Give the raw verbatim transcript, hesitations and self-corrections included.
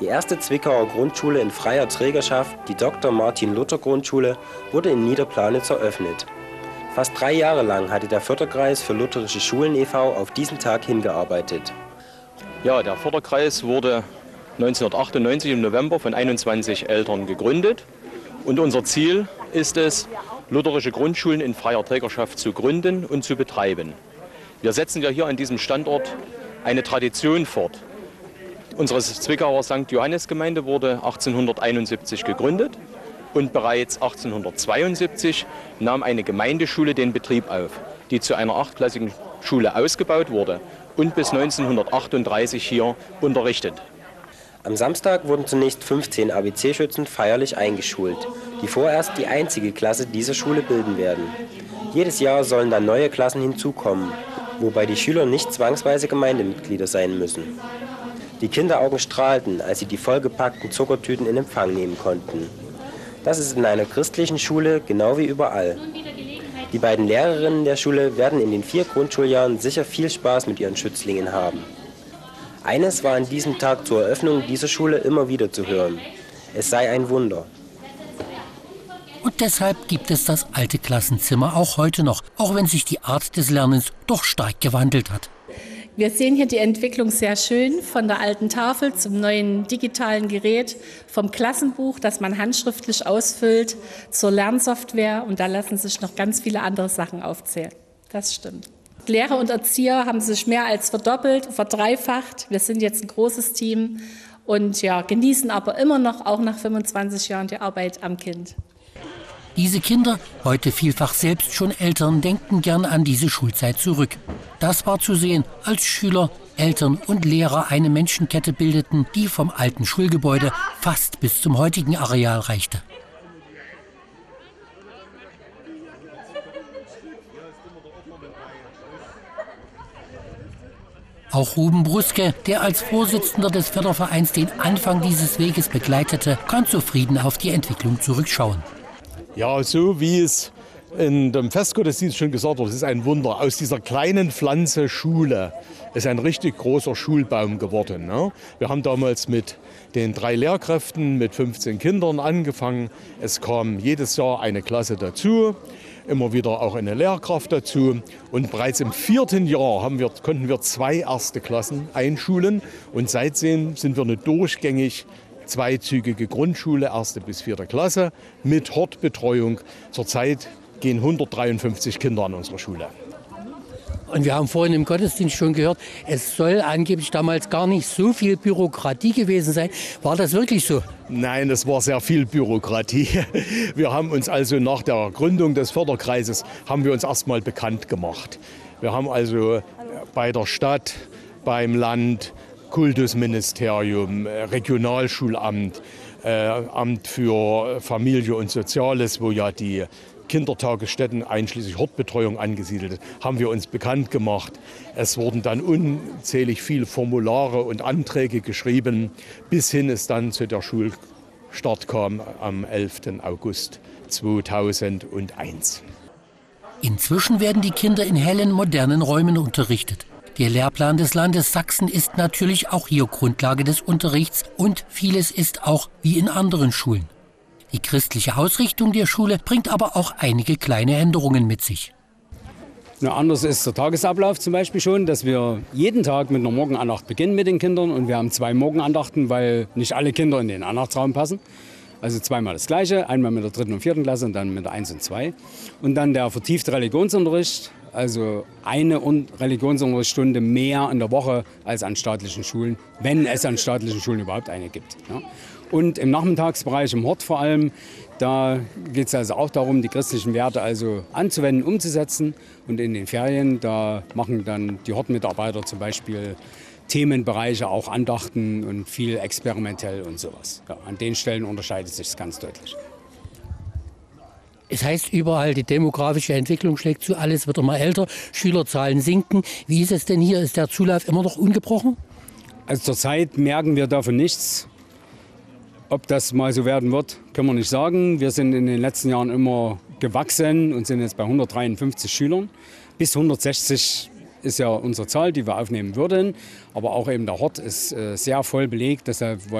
Die erste Zwickauer Grundschule in freier Trägerschaft, die Doktor Martin Luther Grundschule, wurde in Niederplanitz eröffnet. Fast drei Jahre lang hatte der Förderkreis für lutherische Schulen e V auf diesen Tag hingearbeitet. Ja, der Förderkreis wurde neunzehnhundertachtundneunzig im November von einundzwanzig Eltern gegründet. Und unser Ziel ist es, lutherische Grundschulen in freier Trägerschaft zu gründen und zu betreiben. Wir setzen ja hier an diesem Standort eine Tradition fort. Unsere Zwickauer Sankt Johannes Gemeinde wurde achtzehnhunderteinundsiebzig gegründet und bereits achtzehnhundertzweiundsiebzig nahm eine Gemeindeschule den Betrieb auf, die zu einer achtklassigen Schule ausgebaut wurde und bis neunzehnhundertachtunddreißig hier unterrichtet. Am Samstag wurden zunächst fünfzehn A B C-Schützen feierlich eingeschult, die vorerst die einzige Klasse dieser Schule bilden werden. Jedes Jahr sollen dann neue Klassen hinzukommen, wobei die Schüler nicht zwangsweise Gemeindemitglieder sein müssen. Die Kinderaugen strahlten, als sie die vollgepackten Zuckertüten in Empfang nehmen konnten. Das ist in einer christlichen Schule genau wie überall. Die beiden Lehrerinnen der Schule werden in den vier Grundschuljahren sicher viel Spaß mit ihren Schützlingen haben. Eines war an diesem Tag zur Eröffnung dieser Schule immer wieder zu hören: Es sei ein Wunder. Und deshalb gibt es das alte Klassenzimmer auch heute noch, auch wenn sich die Art des Lernens doch stark gewandelt hat. Wir sehen hier die Entwicklung sehr schön von der alten Tafel zum neuen digitalen Gerät, vom Klassenbuch, das man handschriftlich ausfüllt, zur Lernsoftware, und da lassen sich noch ganz viele andere Sachen aufzählen. Das stimmt. Lehrer und Erzieher haben sich mehr als verdoppelt, verdreifacht. Wir sind jetzt ein großes Team und ja, genießen aber immer noch, auch nach fünfundzwanzig Jahren, die Arbeit am Kind. Diese Kinder, heute vielfach selbst schon Eltern, denken gern an diese Schulzeit zurück. Das war zu sehen, als Schüler, Eltern und Lehrer eine Menschenkette bildeten, die vom alten Schulgebäude fast bis zum heutigen Areal reichte. Auch Ruben Bruske, der als Vorsitzender des Fördervereins den Anfang dieses Weges begleitete, kann zufrieden auf die Entwicklung zurückschauen. Ja, so wie es in dem Festgottesdienst schon gesagt wurde, es ist ein Wunder. Aus dieser kleinen Pflanze Schule ist ein richtig großer Schulbaum geworden. Ne? Wir haben damals mit den drei Lehrkräften mit fünfzehn Kindern angefangen. Es kam jedes Jahr eine Klasse dazu, immer wieder auch eine Lehrkraft dazu. Und bereits im vierten Jahr haben wir, konnten wir zwei erste Klassen einschulen. Und seitdem sind wir eine durchgängig zweizügige Grundschule, erste bis vierte Klasse, mit Hortbetreuung. Zurzeit gehen hundertdreiundfünfzig Kinder an unserer Schule. Und wir haben vorhin im Gottesdienst schon gehört, es soll angeblich damals gar nicht so viel Bürokratie gewesen sein. War das wirklich so? Nein, es war sehr viel Bürokratie. Wir haben uns also nach der Gründung des Förderkreises haben wir uns erstmal bekannt gemacht. Wir haben also bei der Stadt, beim Land, Kultusministerium, Regionalschulamt, äh, Amt für Familie und Soziales, wo ja die Kindertagesstätten einschließlich Hortbetreuung angesiedelt, haben wir uns bekannt gemacht. Es wurden dann unzählig viele Formulare und Anträge geschrieben, bis hin es dann zu der Schulstart kam am elften August zweitausendeins. Inzwischen werden die Kinder in hellen, modernen Räumen unterrichtet. Der Lehrplan des Landes Sachsen ist natürlich auch hier Grundlage des Unterrichts und vieles ist auch wie in anderen Schulen. Die christliche Ausrichtung der Schule bringt aber auch einige kleine Änderungen mit sich. Na, anders ist der Tagesablauf zum Beispiel schon, dass wir jeden Tag mit einer Morgenandacht beginnen mit den Kindern. Und wir haben zwei Morgenandachten, weil nicht alle Kinder in den Andachtsraum passen. Also zweimal das Gleiche, einmal mit der dritten und vierten Klasse und dann mit der eins und zwei. Und dann der vertiefte Religionsunterricht, also eine Religionsunterrichtsstunde mehr in der Woche als an staatlichen Schulen, wenn es an staatlichen Schulen überhaupt eine gibt. Ja. Und im Nachmittagsbereich, im Hort vor allem, da geht es also auch darum, die christlichen Werte also anzuwenden, umzusetzen. Und in den Ferien, da machen dann die Hortmitarbeiter zum Beispiel Themenbereiche, auch Andachten und viel experimentell und sowas. Ja, an den Stellen unterscheidet sich es ganz deutlich. Es heißt überall, die demografische Entwicklung schlägt zu, alles wird immer älter, Schülerzahlen sinken. Wie ist es denn hier? Ist der Zulauf immer noch ungebrochen? Also zurzeit merken wir davon nichts. Ob das mal so werden wird, können wir nicht sagen. Wir sind in den letzten Jahren immer gewachsen und sind jetzt bei hundertdreiundfünfzig Schülern. Bis hundertsechzig ist ja unsere Zahl, die wir aufnehmen würden. Aber auch eben der Hort ist sehr voll belegt. Deshalb